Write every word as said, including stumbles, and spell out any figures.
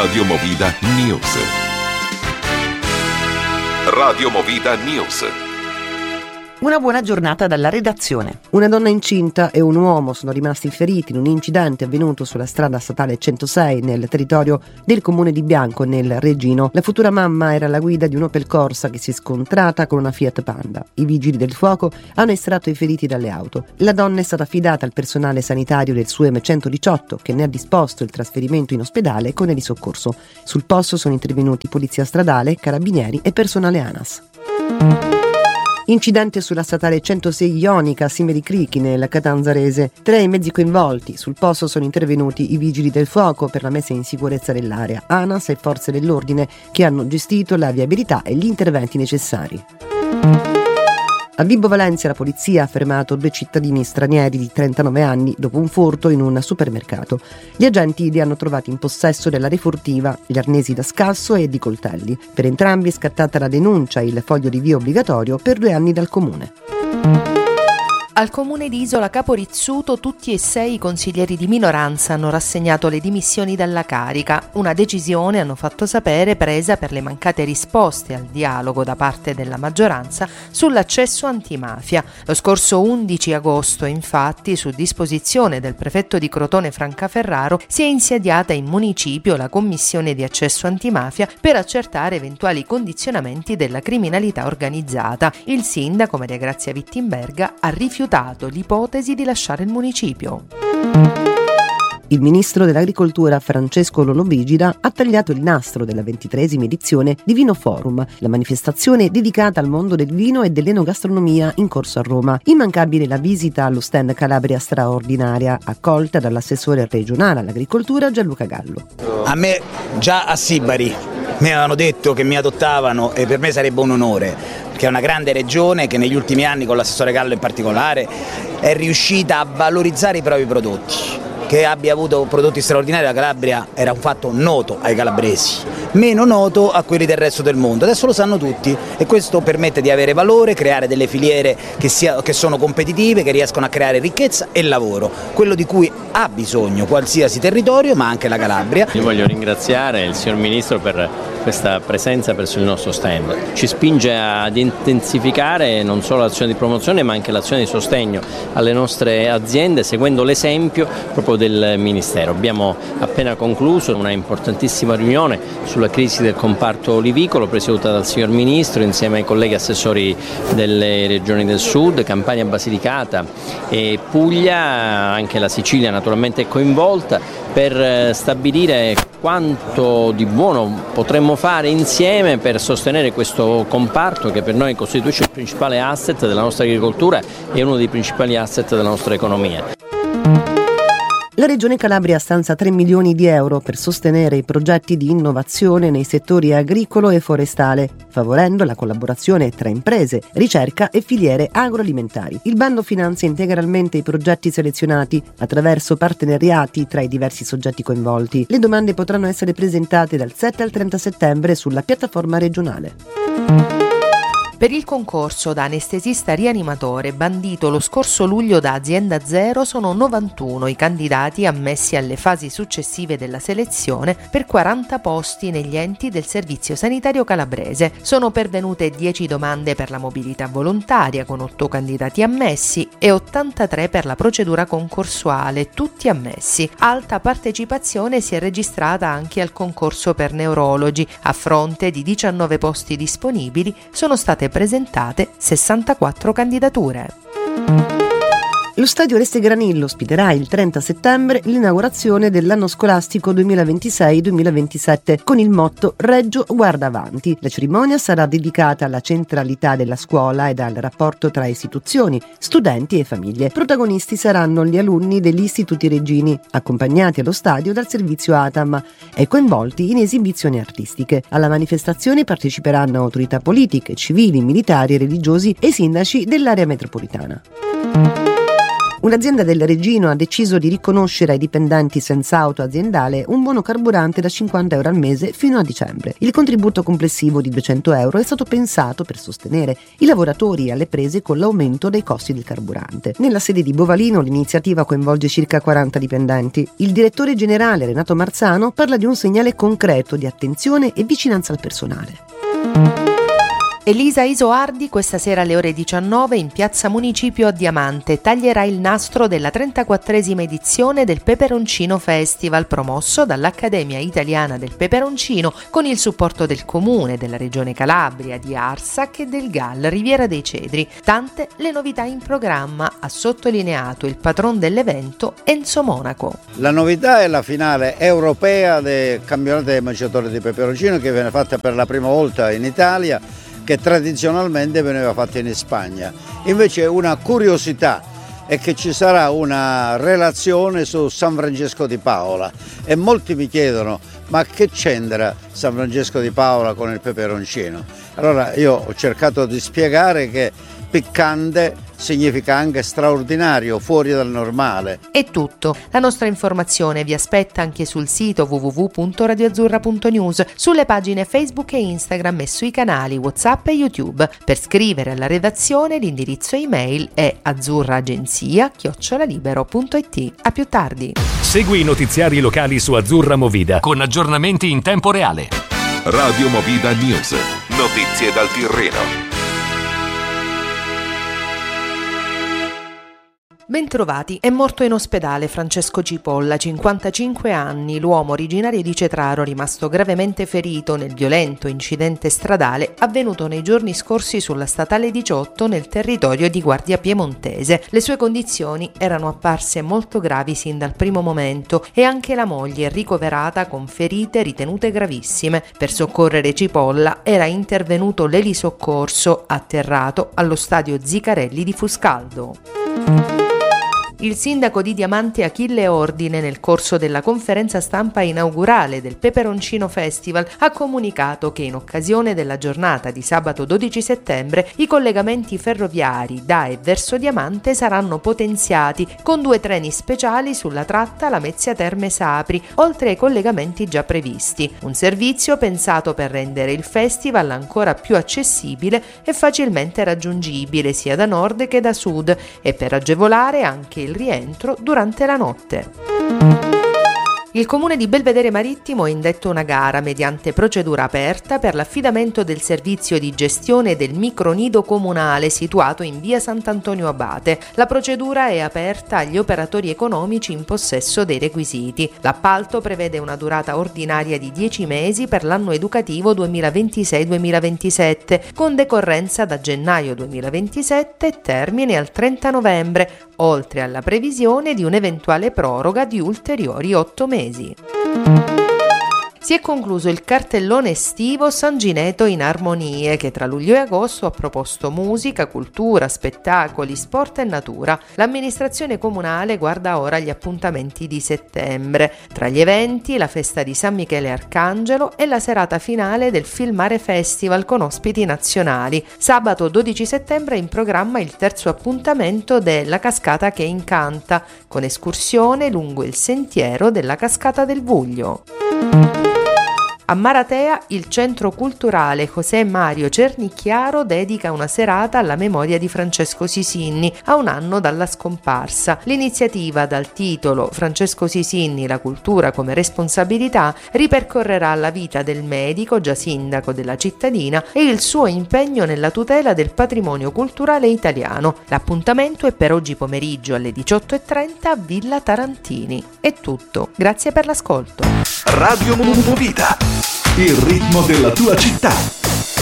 Radio Movida News. Radio Movida News. Una buona giornata dalla redazione. Una donna incinta e un uomo sono rimasti feriti in un incidente avvenuto sulla strada statale centosei nel territorio del comune di Bianco, nel Regino. La futura mamma era alla guida di un Opel Corsa che si è scontrata con una Fiat Panda. I vigili del fuoco hanno estratto i feriti dalle auto. La donna è stata affidata al personale sanitario del S U E M centodiciotto, che ne ha disposto il trasferimento in ospedale con il soccorso. Sul posto sono intervenuti polizia stradale, carabinieri e personale ANAS. Incidente sulla statale centosei Ionica, Simeri Crichi, nel Catanzarese. Tre i mezzi coinvolti. Sul posto sono intervenuti i vigili del fuoco per la messa in sicurezza dell'area, ANAS e forze dell'ordine che hanno gestito la viabilità e gli interventi necessari. A Vibo Valentia la polizia ha fermato due cittadini stranieri di trentanove anni dopo un furto in un supermercato. Gli agenti li hanno trovati in possesso della refurtiva, gli arnesi da scasso e di coltelli. Per entrambi è scattata la denuncia e il foglio di via obbligatorio per due anni dal comune. Al comune di Isola Capo Rizzuto tutti e sei i consiglieri di minoranza hanno rassegnato le dimissioni dalla carica, una decisione, hanno fatto sapere, presa per le mancate risposte al dialogo da parte della maggioranza sull'accesso antimafia. Lo scorso undici agosto, infatti, su disposizione del prefetto di Crotone Francaferraro, si è insediata in municipio la commissione di accesso antimafia per accertare eventuali condizionamenti della criminalità organizzata. Il sindaco Maria Grazia Vittimberga ha rifiutato l'ipotesi di lasciare il municipio. Il ministro dell'Agricoltura Francesco Lollobrigida ha tagliato il nastro della ventitreesima edizione di Vino Forum, la manifestazione dedicata al mondo del vino e dell'enogastronomia in corso a Roma. Immancabile la visita allo stand Calabria straordinaria, accolta dall'assessore regionale all'agricoltura Gianluca Gallo. A me già a Sibari mi avevano detto che mi adottavano e per me sarebbe un onore, perché è una grande regione che negli ultimi anni, con l'assessore Gallo in particolare, è riuscita a valorizzare i propri prodotti. Che abbia avuto prodotti straordinari la Calabria era un fatto noto ai calabresi, meno noto a quelli del resto del mondo. Adesso lo sanno tutti e questo permette di avere valore, creare delle filiere che, sia, che sono competitive, che riescono a creare ricchezza e lavoro, quello di cui ha bisogno qualsiasi territorio, ma anche la Calabria. Io voglio ringraziare il signor Ministro per questa presenza presso il nostro stand. Ci spinge ad intensificare non solo l'azione di promozione ma anche l'azione di sostegno alle nostre aziende, seguendo l'esempio proprio del Ministero. Abbiamo appena concluso una importantissima riunione sulla crisi del comparto olivicolo presieduta dal signor Ministro insieme ai colleghi assessori delle regioni del Sud, Campania, Basilicata e Puglia, anche la Sicilia naturalmente è coinvolta, per stabilire quanto di buono potremmo fare insieme per sostenere questo comparto che per noi costituisce il principale asset della nostra agricoltura e uno dei principali asset della nostra economia. La Regione Calabria stanzia tre milioni di euro per sostenere i progetti di innovazione nei settori agricolo e forestale, favorendo la collaborazione tra imprese, ricerca e filiere agroalimentari. Il bando finanzia integralmente i progetti selezionati attraverso partenariati tra i diversi soggetti coinvolti. Le domande potranno essere presentate dal sette al trenta settembre sulla piattaforma regionale. Per il concorso da anestesista rianimatore bandito lo scorso luglio da Azienda Zero sono novantuno i candidati ammessi alle fasi successive della selezione per quaranta posti negli enti del Servizio Sanitario Calabrese. Sono pervenute dieci domande per la mobilità volontaria con otto candidati ammessi e ottantatré per la procedura concorsuale, tutti ammessi. Alta partecipazione si è registrata anche al concorso per neurologi. A fronte di diciannove posti disponibili sono state presentate sessantaquattro candidature. Lo stadio Reste Granillo ospiterà il trenta settembre l'inaugurazione dell'anno scolastico duemilaventisei duemilaventisette con il motto Reggio guarda avanti. La cerimonia sarà dedicata alla centralità della scuola ed al rapporto tra istituzioni, studenti e famiglie. Protagonisti saranno gli alunni degli istituti reggini, accompagnati allo stadio dal servizio A T A M e coinvolti in esibizioni artistiche. Alla manifestazione parteciperanno autorità politiche, civili, militari, religiosi e sindaci dell'area metropolitana. Un'azienda del Regino ha deciso di riconoscere ai dipendenti senza auto aziendale un buono carburante da cinquanta euro al mese fino a dicembre. Il contributo complessivo di duecento euro è stato pensato per sostenere i lavoratori alle prese con l'aumento dei costi del carburante. Nella sede di Bovalino l'iniziativa coinvolge circa quaranta dipendenti. Il direttore generale Renato Marzano parla di un segnale concreto di attenzione e vicinanza al personale. Elisa Isoardi questa sera alle ore diciannove in Piazza Municipio a Diamante taglierà il nastro della trentaquattresima edizione del Peperoncino Festival promosso dall'Accademia Italiana del Peperoncino con il supporto del Comune, della Regione Calabria, di Arsac e del G A L Riviera dei Cedri. Tante le novità in programma, ha sottolineato il patron dell'evento Enzo Monaco. La novità è la finale europea del campionato dei mangiatori di peperoncino che viene fatta per la prima volta in Italia, che tradizionalmente veniva fatta in Spagna. Invece una curiosità è che ci sarà una relazione su San Francesco di Paola e molti mi chiedono ma che c'entra San Francesco di Paola con il peperoncino? Allora io ho cercato di spiegare che piccante significa anche straordinario, fuori dal normale. È tutto. La nostra informazione vi aspetta anche sul sito w w w punto radio azzurra punto news, sulle pagine Facebook e Instagram e sui canali WhatsApp e YouTube. Per scrivere alla redazione l'indirizzo email è azzurraagenzia chiocciola libero punto it. A più tardi. Segui i notiziari locali su Azzurra Movida con aggiornamenti in tempo reale. Radio Movida News. Notizie dal Tirreno. Bentrovati, è morto in ospedale Francesco Cipolla, cinquantacinque anni, l'uomo originario di Cetraro rimasto gravemente ferito nel violento incidente stradale avvenuto nei giorni scorsi sulla statale diciotto nel territorio di Guardia Piemontese. Le sue condizioni erano apparse molto gravi sin dal primo momento e anche la moglie è ricoverata con ferite ritenute gravissime. Per soccorrere Cipolla era intervenuto l'elisoccorso atterrato allo stadio Zicarelli di Fuscaldo. Il sindaco di Diamante Achille Ordine, nel corso della conferenza stampa inaugurale del Peperoncino Festival, ha comunicato che in occasione della giornata di sabato dodici settembre i collegamenti ferroviari da e verso Diamante saranno potenziati con due treni speciali sulla tratta Lamezia Terme Sapri, oltre ai collegamenti già previsti. Un servizio pensato per rendere il festival ancora più accessibile e facilmente raggiungibile sia da nord che da sud e per agevolare anche il rientro durante la notte. Il Comune di Belvedere Marittimo ha indetto una gara mediante procedura aperta per l'affidamento del servizio di gestione del micronido comunale situato in via Sant'Antonio Abate. La procedura è aperta agli operatori economici in possesso dei requisiti. L'appalto prevede una durata ordinaria di dieci mesi per l'anno educativo duemilaventisei duemilaventisette, con decorrenza da gennaio duemilaventisette e termine al trenta novembre, oltre alla previsione di un'eventuale proroga di ulteriori otto mesi. Si è concluso il cartellone estivo San Gineto in Armonie, che tra luglio e agosto ha proposto musica, cultura, spettacoli, sport e natura. L'amministrazione comunale guarda ora agli appuntamenti di settembre. Tra gli eventi, la festa di San Michele Arcangelo e la serata finale del Filmare Festival con ospiti nazionali. Sabato dodici settembre è in programma il terzo appuntamento della Cascata che incanta, con escursione lungo il sentiero della Cascata del Vuglio. A Maratea il Centro Culturale José Mario Cernicchiaro dedica una serata alla memoria di Francesco Sisinni, a un anno dalla scomparsa. L'iniziativa, dal titolo Francesco Sisinni, la cultura come responsabilità, ripercorrerà la vita del medico, già sindaco della cittadina, e il suo impegno nella tutela del patrimonio culturale italiano. L'appuntamento è per oggi pomeriggio alle diciotto e trenta a Villa Tarantini. È tutto, grazie per l'ascolto. Radio Movida, il ritmo della tua città.